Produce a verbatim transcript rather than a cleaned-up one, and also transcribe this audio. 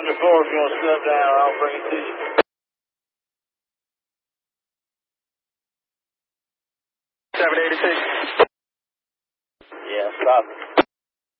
on the floor if you want to step down. I'll bring it to you. seven eighty-six.